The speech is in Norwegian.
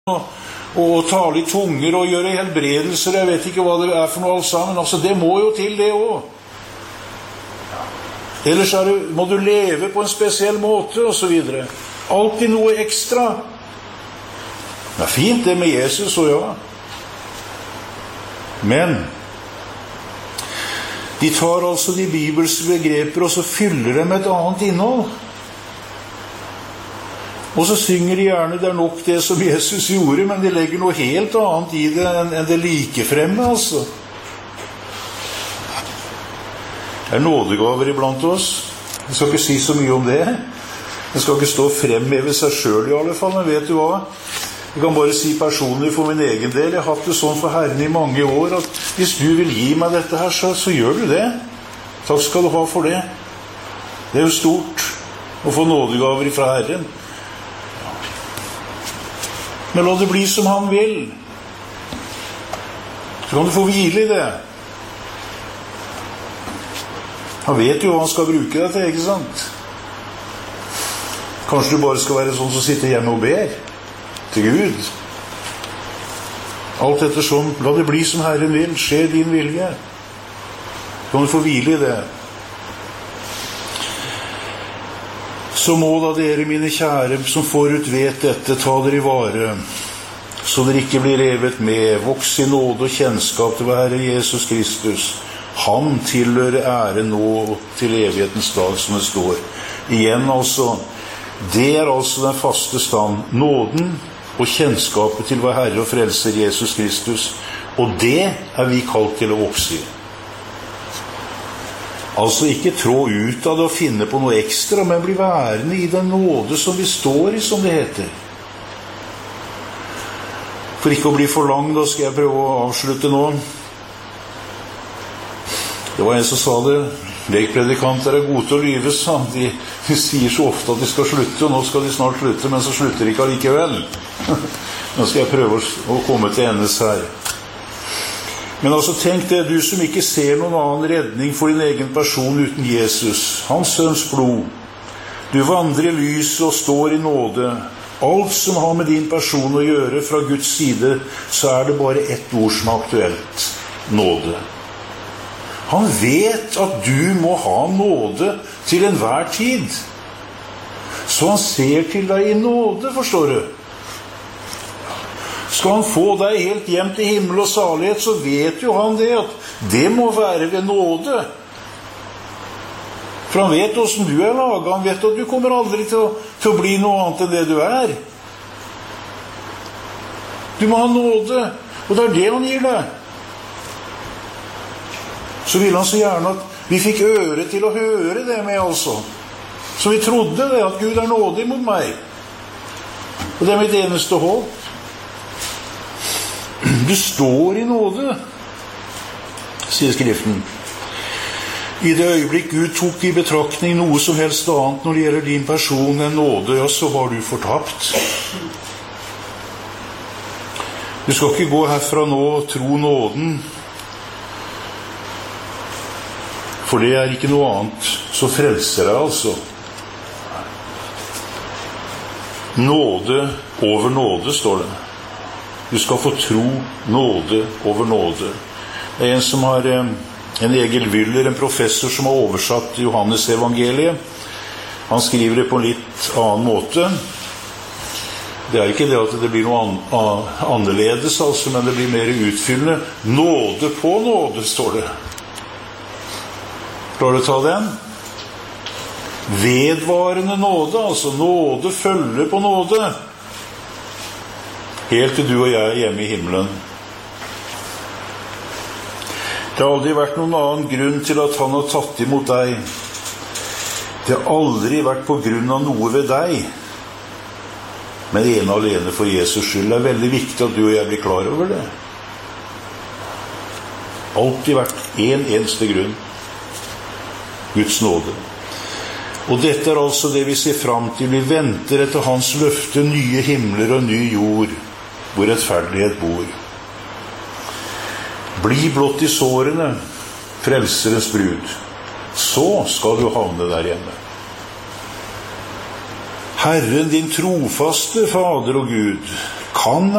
og tale i tunger og gjøre helbredelser. Jeg vet ikke hva det er for noe alt sammen. Altså, det må jo til det også. Ellers må du leve på en spesiell måte, og så videre. Alltid noe ekstra. Det er fint det med Jesus, og ja. Men de tar altså de bibelske begreper, og så fyller de med et annet innhold. Og så synger de gjerne det er nok det som Jesus gjorde, men de legger noe helt annet i det enn det like fremme, altså. Det er nådegaver iblant oss. Jeg skal ikke si så mye om det. Jeg skal ikke stå og fremheve seg selv i alle fall, men vet du hva? Jeg kan bare si personlig for min egen del, jeg har hatt det sånn for Herren i mange år, at hvis du vil gi meg dette her, så gjør du det. Takk skal du ha for det. Det er jo stort å få nådegaver fra Herren. Men la det bli som han vil. Så kan du få hvile i det. Han vet jo hva han skal bruke deg til, ikke sant? Kanskje du bare skal være sånn som sitter hjemme og ber til Gud. Alt etter sånn, la det bli som Herren vil, skje din vilje. Så kan du få hvile i det. Så må da dere, mine kjære, som forut vet dette, ta dere i vare, så dere ikke blir revet med, voks i nåde og kjennskap til vår Herre Jesus Kristus. Han tilhører ære nå til evighetens dag, som det står. Igjen altså, det er altså den faste stand, nåden og kjennskapet til vår Herre og Frelser Jesus Kristus. Og det er vi kalt til å vokse i. Altså ikke trå ut av det og finne på noe ekstra, men bli værende i den nåde som vi står i, som det heter. For ikke å bli for lang, da skal jeg prøve å avslutte nå. Det var en som sa det, lekpredikanter er gode til å lyve, sa han. De sier så ofte at de skal slutte, og nå skal de snart slutte, men så slutter de ikke allikevel. Nå skal jeg prøve å komme til endes her. Men altså tenk det, du som ikke ser noen annen redning for din egen person uten Jesus, hans sønns blod. Du vandrer i lyset og står i nåde. Alt som har med din person å gjøre fra Guds side, så er det bare ett ord som er aktuelt. Nåde. Han vet at du må ha nåde til enhver tid. Så han ser til deg i nåde, forstår du. Skal han få deg helt hjem til himmel og salighet, så vet jo han det, at det må være ved nåde. For han vet hvordan du er laget, han vet at du kommer aldri til å bli noe annet enn det du er. Du må ha nåde, og det er det han gir deg. Så vil han så gjerne at vi fikk øre til å høre det med, altså. Så vi trodde det, at Gud er nådig mot meg. Og det er mitt eneste håp. Du står i nåde, sier Skriften. I det øyeblikk Gud tok i betraktning noe som helst annet når det gjelder din person enn nåde, ja, så var du fortapt. Du skal ikke gå herfra nå og tro nåden, for det er ikke noe annet som frelser deg, altså. Nåde over nåde, står det. Du skal få tro nåde over nåde. Det er en som har, en Egil Wyller, en professor som har oversatt Johannes evangeliet. Han skriver det på en litt annen måte. Det er ikke det at det blir noe annerledes, altså, men det blir mer utfyllende. Nåde på nåde, står det. Klarer du å ta den? Vedvarende nåde, altså nåde følger på nåde. Helt til du og jeg er hjemme i himmelen. Det har aldri vært noen annen grunn til at han har tatt imot deg. Det har aldri vært på grunn av noe ved deg, men ene alene for Jesus skyld. Det er veldig viktig at du og jeg blir klar over det. Alltid vært en eneste grunn. Guds nåde. Og dette er altså det vi ser frem til. Vi venter etter hans løfte, nye himler og ny jord, hvor rettferdighet bor. Bli blott i sårene, frelserens brud. Så skal du havne der hjemme. Herren din trofaste Fader og Gud, kan